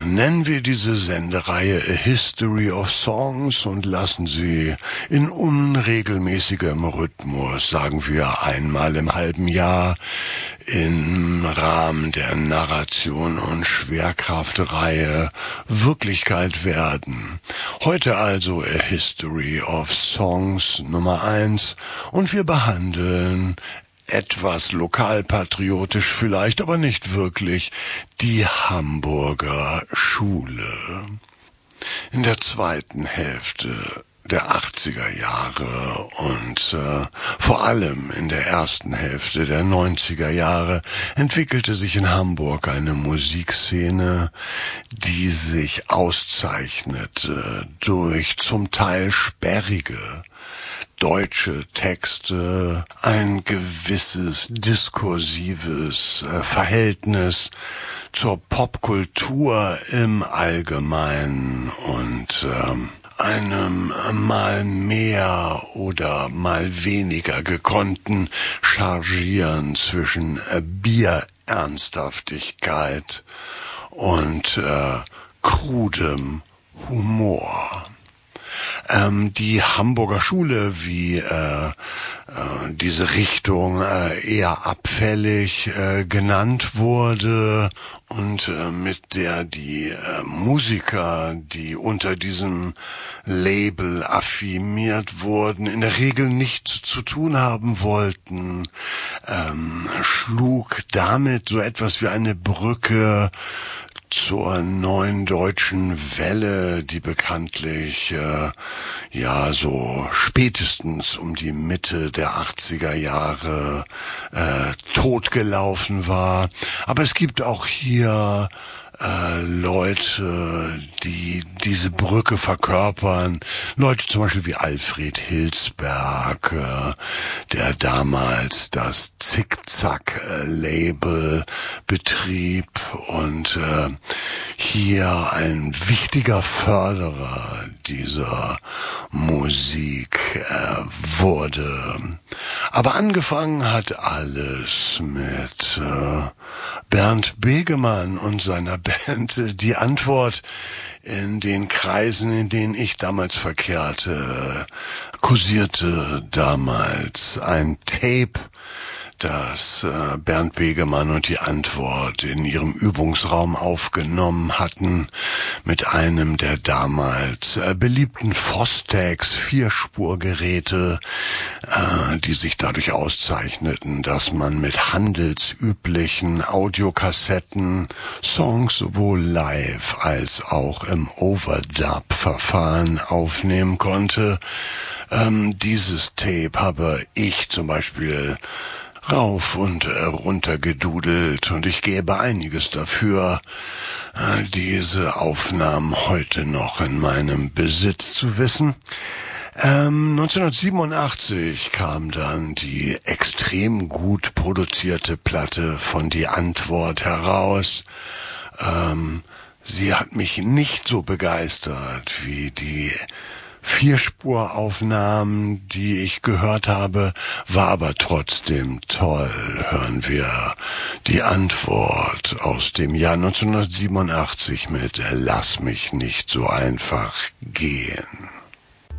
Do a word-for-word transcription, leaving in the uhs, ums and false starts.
Nennen wir diese Sendereihe A History of Songs und lassen sie in unregelmäßigem Rhythmus, sagen wir einmal im halben Jahr, im Rahmen der Narration- und Schwerkraftreihe Wirklichkeit werden. Heute also A History of Songs Nummer eins und wir behandeln etwas lokalpatriotisch vielleicht, aber nicht wirklich, die Hamburger Schule. In der zweiten Hälfte der achtziger Jahre und äh, vor allem in der ersten Hälfte der neunziger Jahre entwickelte sich in Hamburg eine Musikszene, die sich auszeichnete durch zum Teil sperrige deutsche Texte, ein gewisses diskursives äh, Verhältnis zur Popkultur im Allgemeinen und ähm, einem mal mehr oder mal weniger gekonnten Chargieren zwischen äh, Bierernsthaftigkeit und äh, krudem Humor. Ähm, die Hamburger Schule, wie äh, äh, diese Richtung äh, eher abfällig äh, genannt wurde und äh, mit der die äh, Musiker, die unter diesem Label affirmiert wurden, in der Regel nichts zu tun haben wollten, ähm, schlug damit so etwas wie eine Brücke zur neuen deutschen Welle, die bekanntlich äh, ja so spätestens um die Mitte der achtziger Jahre äh, totgelaufen war. Aber es gibt auch hier äh, Leute, die diese Brücke verkörpern. Leute zum Beispiel wie Alfred Hilsberg, äh, der damals das Zickzack-Label betrieb und äh, hier ein wichtiger Förderer dieser Musik äh, wurde. Aber angefangen hat alles mit äh, Bernd Begemann und seiner Band Die Antwort. In den Kreisen, in denen ich damals verkehrte, kursierte damals ein Tape, das äh, Bernd Begemann und Die Antwort in ihrem Übungsraum aufgenommen hatten, mit einem der damals äh, beliebten Fostex Vierspurgeräte, äh, die sich dadurch auszeichneten, dass man mit handelsüblichen Audiokassetten Songs sowohl live als auch im Overdub-Verfahren aufnehmen konnte. Ähm, dieses Tape habe ich zum Beispiel rauf und äh, runter gedudelt und ich gebe einiges dafür, äh, diese Aufnahmen heute noch in meinem Besitz zu wissen. Ähm, neunzehnhundertsiebenundachtzig kam dann die extrem gut produzierte Platte von Die Antwort heraus. Ähm, sie hat mich nicht so begeistert wie die Vierspuraufnahmen, die ich gehört habe, war aber trotzdem toll. Hören wir Die Antwort aus dem Jahr neunzehnhundertsiebenundachtzig mit Lass mich nicht so einfach gehen.